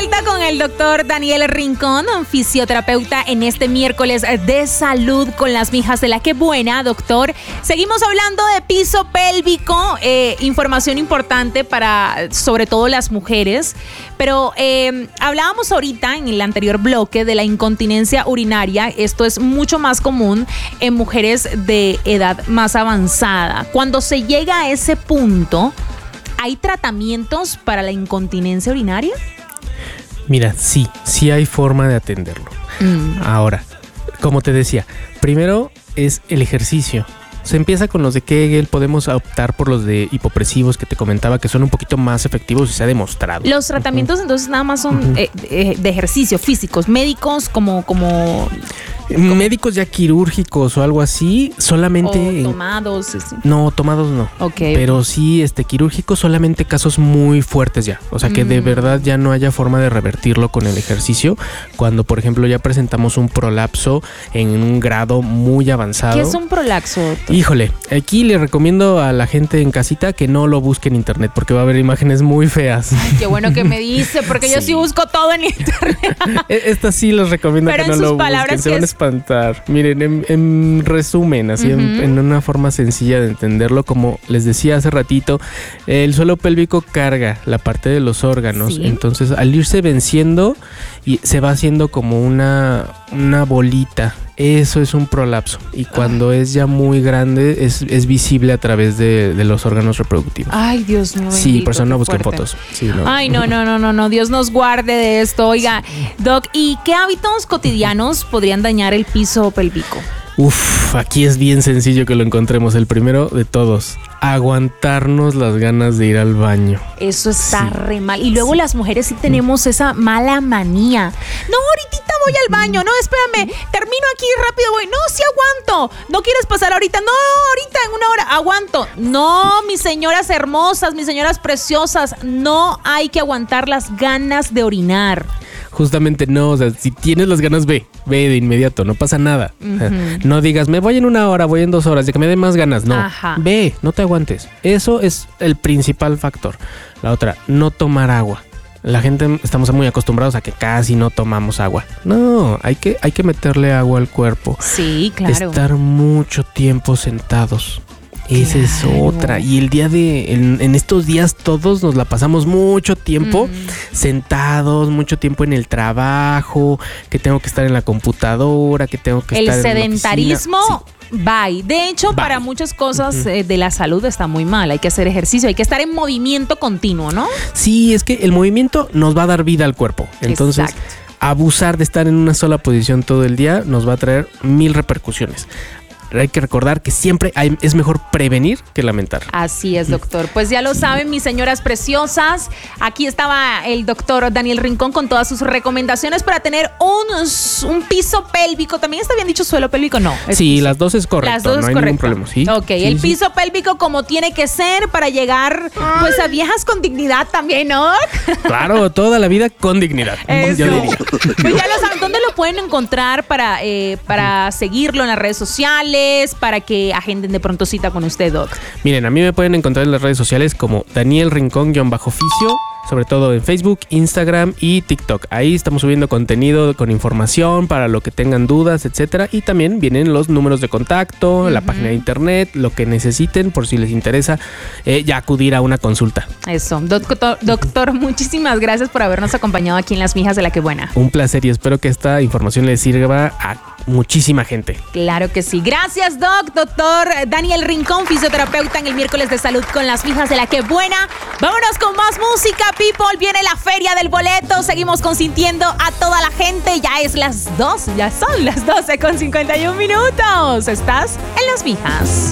vuelta con el doctor Daniel Rincón, fisioterapeuta, en este miércoles de salud con las mijas de la que buena, doctor. Seguimos hablando de piso pélvico, información importante para sobre todo las mujeres, pero hablábamos ahorita en el anterior bloque de la incontinencia urinaria. Esto es mucho más común en mujeres de edad más avanzada. Cuando se llega a ese punto, ¿hay tratamientos para la incontinencia urinaria? Mira, sí hay forma de atenderlo. Ahora, como te decía, primero es el ejercicio. Se empieza con los de Kegel, podemos optar por los de hipopresivos que te comentaba, que son un poquito más efectivos y se ha demostrado. Los tratamientos entonces nada más son de ejercicio, físicos, médicos como médicos ya quirúrgicos o algo así, solamente... O tomados. Sí. No, tomados no. Okay. Pero sí, quirúrgicos, solamente casos muy fuertes ya. O sea, que de verdad ya no haya forma de revertirlo con el ejercicio. Cuando, por ejemplo, ya presentamos un prolapso en un grado muy avanzado. ¿Qué es un prolapso? Híjole, aquí le recomiendo a la gente en casita que no lo busque en internet porque va a haber imágenes muy feas. Ay, qué bueno que me dice, porque yo sí busco todo en internet. Estas sí les recomiendo. Pero que no lo busquen, se van a espantar. Miren, en resumen, así en una forma sencilla de entenderlo, como les decía hace ratito, el suelo pélvico carga la parte de los órganos. Sí. Entonces, al irse venciendo, y se va haciendo como una bolita. Eso es un prolapso. Y cuando es ya muy grande, es visible a través de los órganos reproductivos. Ay, Dios mío. Sí, por eso no busquen fotos. Sí, no. Ay, no. Dios nos guarde de esto. Oiga, Doc, ¿y qué hábitos cotidianos podrían dañar el piso pélvico? Aquí es bien sencillo que lo encontremos. El primero de todos, aguantarnos las ganas de ir al baño. Eso está re mal. Y luego las mujeres sí tenemos esa mala manía. No, ahorita voy al baño. No, espérame, termino aquí rápido, voy. No, sí aguanto. ¿No quieres pasar ahorita? No, ahorita en una hora. Aguanto. No, mis señoras hermosas, mis señoras preciosas, no hay que aguantar las ganas de orinar. Justamente no, o sea, si tienes las ganas, ve de inmediato, no pasa nada. O sea, no digas, me voy en 1 hora, voy en 2 horas, de que me dé más ganas. No, ve, no te aguantes. Eso es el principal factor. La otra, no tomar agua. La gente estamos muy acostumbrados a que casi no tomamos agua. No, hay que meterle agua al cuerpo. Sí, claro. Estar mucho tiempo sentados. Esa es otra. Y en estos días todos nos la pasamos mucho tiempo sentados, mucho tiempo en el trabajo, que tengo que estar en la computadora, que tengo que estar en la oficina. El sedentarismo, bye. De hecho, para muchas cosas de la salud está muy mal. Hay que hacer ejercicio, hay que estar en movimiento continuo, ¿no? Sí, es que el movimiento nos va a dar vida al cuerpo. Entonces, abusar de estar en una sola posición todo el día nos va a traer 1000 repercusiones. Hay que recordar que siempre es mejor prevenir que lamentar. Así es, doctor. Pues ya lo saben, mis señoras preciosas. Aquí estaba el doctor Daniel Rincón con todas sus recomendaciones para tener un piso pélvico. ¿También está bien dicho suelo pélvico? No. Sí, piso. Las dos es correcto. Las dos no hay ningún problema. ¿Sí? Ok, sí, el piso pélvico como tiene que ser para llegar pues a viejas con dignidad también, ¿no? Claro, toda la vida con dignidad. Eso. Yo diría. Pues ya lo saben. ¿Dónde lo pueden encontrar para seguirlo en las redes sociales? Para que agenden de pronto cita con usted, Doc. Miren, a mí me pueden encontrar en las redes sociales como Daniel Rincón-Fisio, sobre todo en Facebook, Instagram y TikTok. Ahí estamos subiendo contenido con información para lo que tengan dudas, etcétera. Y también vienen los números de contacto, la página de internet, lo que necesiten por si les interesa ya acudir a una consulta. Eso. Doctor, muchísimas gracias por habernos acompañado aquí en Las Mijas de la que buena. Un placer y espero que esta información les sirva a muchísima gente. Claro que sí. Gracias, doctor Daniel Rincón, fisioterapeuta en el miércoles de salud con Las Mijas de la que buena. Vámonos con más música, people. Viene la feria del boleto. Seguimos consintiendo a toda la gente. Ya son las 12:51. Estás en Las Mijas.